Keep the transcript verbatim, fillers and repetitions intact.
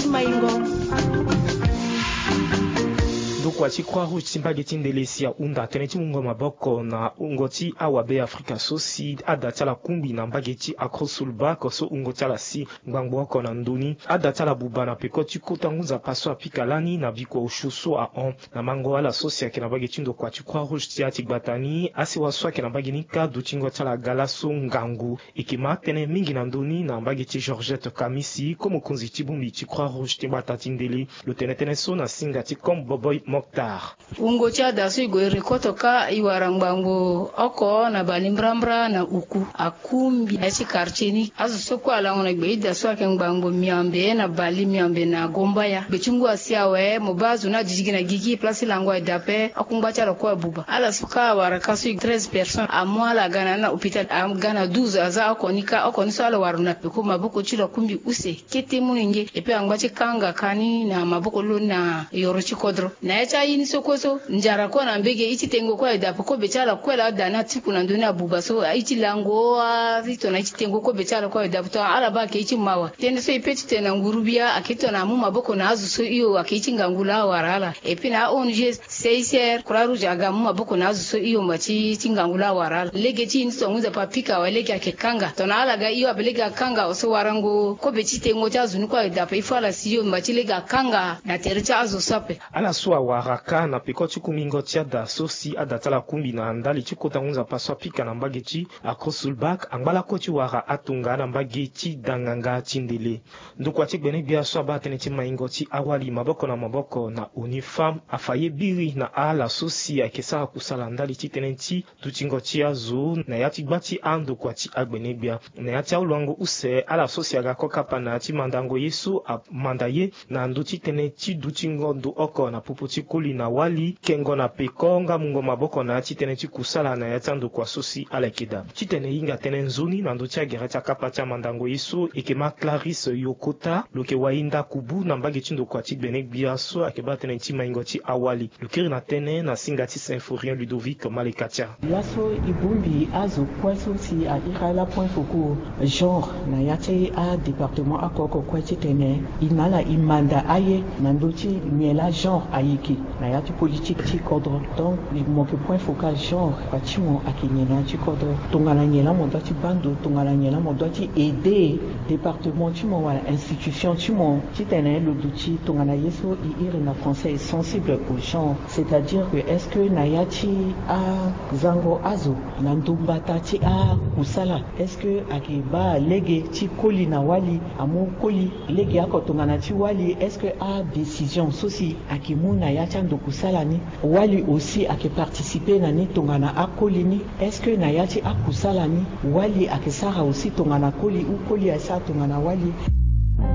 Chimaingo. Kwa chikwa rouge timbage tindelesia unda teneti mungo maboko na ungoti awabe Afrika sosi ada chala kumbi na mbageti akrosulba koso ungoti ala si ngbangbo na nduni ada chala bubana pekoti kutanguza paso apikalani na biko ushuso a on na mango ala sosi ya kena bageti ndo kwa chikwa rouge tiati gbatani asi waswa kena bageni ka duchingo chala galaso ngangu ikima tene mingi na nduni na mbageti Georgette Kamisi komo kunzi tibumbi chikwa rouge timbata tindeli lo tenetene so na singati kom boboy Mokhtar. Ungo cha dasu igo rikoto ka iwarangbango oko na balimbrambra na uku akumbi esi karcheni azu soko ala ona gbe dasu akengbango miambe na bali miambe na gombaya bechungu asiawe mubazu na jijigina gigi place langwa dape akumba cha kwa buba ala suka warakasu treize personnes amwala gana na hospital am gana douze aza akonika akonisa ala waruna peko maboko chilo kumbi use kete muninge epe angbache kanga kani na maboko lo na yorochi kodro na cha yini sokoso njara ko na mbege ichi tengo kwa da ko bechala kwela dana tiku na ndona buba so ichi lango rito na ichi tengo ko bechala kwa da to ala ba ke ichi mawa tende so ipeti tena ngurubia akito na mu maboko na azu so iyo akichi ngangula warala epina onje seiser kuraru jaga mu maboko na azu so iyo machi chingangula warala lege chi ni so nguza papika walege akekanga to na ala ga iyo abelege akanga so warango ko bechi tengo cha zunu kwa da pa ifala siyo machi lega akanga na tercha azu sape ala suwa waraka na pekoti kumingo tia da sosi adatala kumbi na andali chikotanguza paswa pika na mbageti akrosulbak angbala kochi wara atunga na mbageti danganga tindele ndukwa chikbene bia swaba teneti maingo ti awali maboko na maboko na unifam afaye biri na ala sosi akesa kusala ndali ti teneti tuchingo ti azu na yati gbati ando kwa ti agbene bia na yati aulwango use ala sosi agakoka pana ti mandango yesu a mandaye na nduti teneti duchingo ndu oko na puputi kuli na wali kengo na pekonga mungo maboko na chitene chikusala na yatando kwa sosi alekida chitene inga tene nzuni na ndocha gerata kapata mandango yesu ikema Clarisse Yokota loke wainda kubu na mbage chindo kwa chibene biaso akeba tene chima ingoti awali lukiri na tene na singati Symphorien Ludovic Malekatia yaso ibumbi azo kwaso si a ikala point foko genre na yate a département akoko kwa chitene inala imanda aye na ndochi miela genre ayiki na yati politique ti kodro donc mon point focal genre kwachimo akinyena ti kodro tongala nyela mo doti bando tongala nyela mo doti aider département ti mo wala institution ti mo ti tene le duti tongala yeso i ire na français est sensible au genre c'est-à-dire que est-ce que na yati a zango azo na ndumbata ti a kusala est-ce que akiba lege ti koli na wali amo koli lege ako tongana ti wali est-ce que a décision sosi akimu na yati ando kusala ni wali aussi ake participer na ni tongana akoli ni est-ce que na yati akusala ni wali akesara aussi tongana koli ou koli asa tongana wali